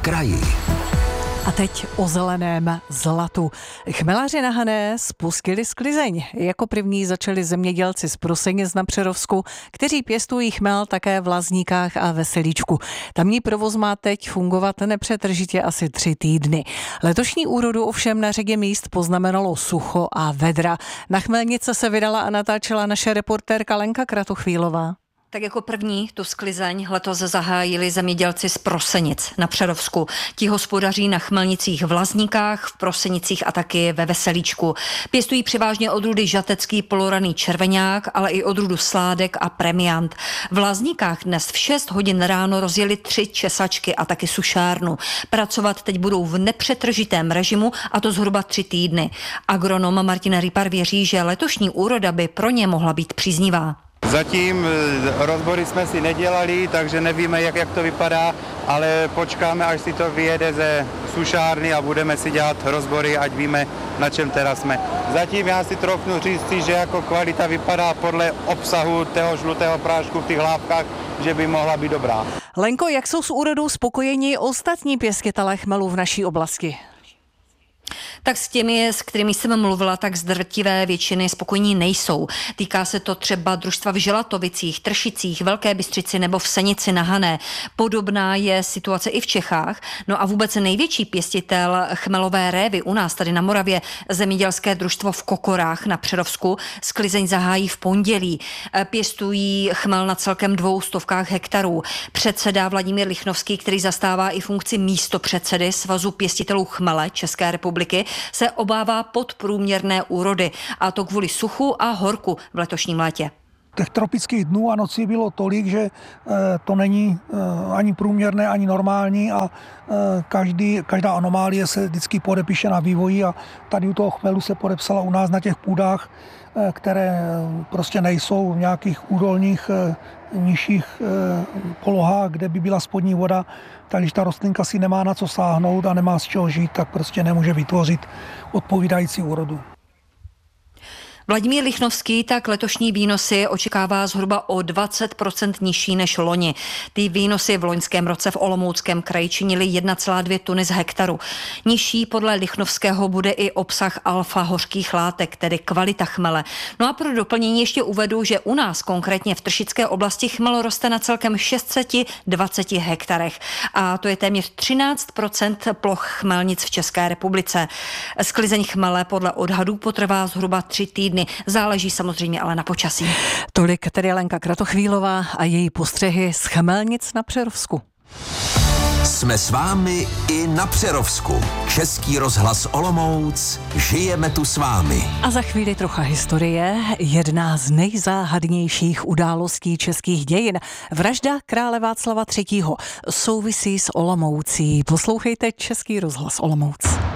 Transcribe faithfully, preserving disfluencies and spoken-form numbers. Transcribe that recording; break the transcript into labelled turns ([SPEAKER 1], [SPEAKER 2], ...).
[SPEAKER 1] kraji.
[SPEAKER 2] A teď o zeleném zlatu. Chmelaři na Hané spustili sklizeň. Jako první začali zemědělci z Prosenic na Přerovsku, kteří pěstují chmel také v Lazníkách a Veselíčku. Tamní provoz má teď fungovat nepřetržitě asi tři týdny. Letošní úrodu ovšem na řadě míst poznamenalo sucho a vedra. Na chmelnice se vydala a natáčela naše reportérka Lenka Kratochvílová.
[SPEAKER 3] Tak jako první tu sklizeň letos zahájili zemědělci z Prosenic na Přerovsku. Ti hospodaří na chmelnicích v Lazníkách, v Prosenicích a taky ve Veselíčku. Pěstují převážně odrůdy žatecký poloraný červeňák, ale i odrůdu sládek a premiant. V Lazníkách dnes v šest hodin ráno rozjeli tři česačky a taky sušárnu. Pracovat teď budou v nepřetržitém režimu, a to zhruba tři týdny. Agronom Martin Rýpar věří, že letošní úroda by pro ně mohla být příznivá.
[SPEAKER 4] Zatím rozbory jsme si nedělali, takže nevíme, jak, jak to vypadá, ale počkáme, až si to vyjede ze sušárny a budeme si dělat rozbory, ať víme, na čem teda jsme. Zatím já si trofnu říct, že jako kvalita vypadá podle obsahu toho žlutého prášku v těch hlávkách, že by mohla být dobrá.
[SPEAKER 2] Lenko, jak jsou s úrodou spokojení ostatní pěstitelé chmelu v naší oblasti?
[SPEAKER 3] Tak s těmi, s kterými jsem mluvila, tak z drtivé většiny spokojení nejsou. Týká se to třeba družstva v Želatovicích, Tršicích, Velké Bystřici nebo v Senici na Hané. Podobná je situace i v Čechách. No a vůbec největší pěstitel chmelové révy u nás tady na Moravě, zemědělské družstvo v Kokorách na Přerovsku, sklizeň zahájí v pondělí. Pěstují chmel na celkem dvou stovkách hektarů. Předseda Vladimír Lichnovský, který zastává i funkci místopředsedy Svazu pěstitelů chmele České republiky, se obává podprůměrné úrody, a to kvůli suchu a horku v letošním létě.
[SPEAKER 5] Těch tropických dnů a nocí bylo tolik, že to není ani průměrné, ani normální a každý, každá anomálie se vždycky podepíše na vývoji a tady u toho chmelu se podepsala u nás na těch půdách, které prostě nejsou v nějakých údolních nižších polohách, kde by byla spodní voda, tak když ta rostlinka si nemá na co sáhnout a nemá z čeho žít, tak prostě nemůže vytvořit odpovídající úrodu.
[SPEAKER 3] Vladimír Lichnovský tak letošní výnosy očekává zhruba o dvacet procent nižší než loni. Ty výnosy v loňském roce v Olomouckém kraji činily jedna celá dvě tuny z hektaru. Nižší podle Lichnovského bude i obsah alfa hořkých látek, tedy kvalita chmele. No a pro doplnění ještě uvedu, že u nás konkrétně v Tršické oblasti chmel roste na celkem šest set dvacet hektarech. A to je téměř třináct procent ploch chmelnic v České republice. Sklizeň chmele podle odhadů potrvá zhruba tři týdny. Záleží samozřejmě ale na počasí.
[SPEAKER 2] Tolik tedy Lenka Kratochvílová a její postřehy z chmelnic na Přerovsku.
[SPEAKER 1] Jsme s vámi i na Přerovsku. Český rozhlas Olomouc, žijeme tu s vámi.
[SPEAKER 2] A za chvíli trocha historie. Jedna z nejzáhadnějších událostí českých dějin, vražda krále Václava třetího, souvisí s Olomoucí. Poslouchejte Český rozhlas Olomouc.